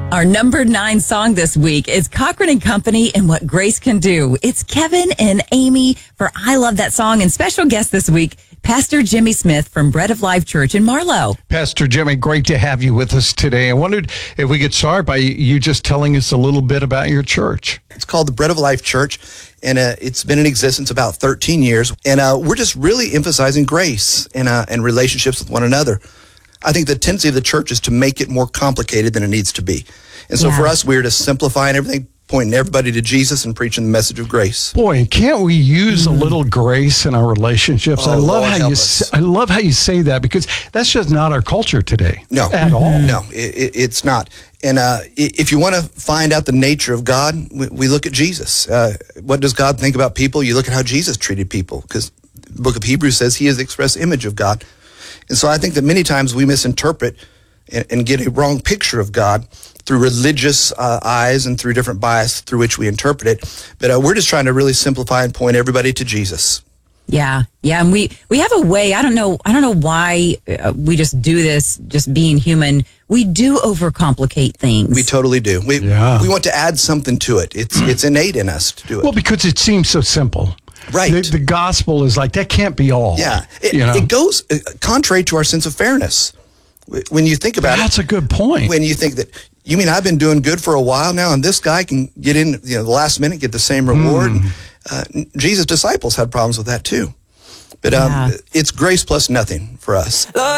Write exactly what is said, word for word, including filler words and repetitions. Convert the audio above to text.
Our number nine song this week is Cochran and Company and What Grace Can Do. It's Kevin and Amy for I Love That Song, and special guest this week, Pastor Jimmy Smith from Bread of Life Church in Marlow. Pastor Jimmy, great to have you with us today. I wondered if we could start by you just telling us a little bit about your church. It's called the Bread of Life Church, and uh, it's been in existence about thirteen years. And uh, we're just really emphasizing grace and, uh, and relationships with one another. I think the tendency of the church is to make it more complicated than it needs to be. And so yeah. for us, we're just simplifying everything, pointing everybody to Jesus and preaching the message of grace. Boy, can't we use a little grace in our relationships? Oh, I love Lord, how help you us. say, I love how you say that, because that's just not our culture today. No. At all. No, it, it, it's not. And uh, if you want to find out the nature of God, we, we look at Jesus. Uh, what does God think about people? You look at how Jesus treated people, because the book of Hebrews says he is the express image of God. And so I think that many times we misinterpret and, and get a wrong picture of God through religious uh, eyes and through different bias through which we interpret it. But uh, we're just trying to really simplify and point everybody to Jesus. Yeah, yeah, and we, we have a way, I don't know, I don't know why uh, we just do this, just being human. We do overcomplicate things. We totally do. We, Yeah. we want to add something to it. It's, it's innate in us to do it. Well, because it seems so simple. Right. The, the gospel is like, that can't be all. Yeah, it, you know? it goes uh, contrary to our sense of fairness. When you think about That's it, a good point. when you think that, you mean I've been doing good for a while now, and this guy can get in, you know, the last minute, get the same reward. Mm. Uh, Jesus' disciples had problems with that too. But um, Yeah. it's grace plus nothing for us. Lord,